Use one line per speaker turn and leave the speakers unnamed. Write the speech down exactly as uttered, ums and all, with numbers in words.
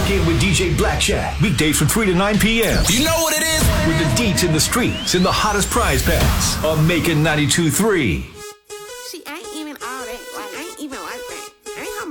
Lock in with D J Black Jack, weekdays from three to nine p.m.
You know what it is?
With the deets in the streets and the hottest prize packs on Making ninety-two point three.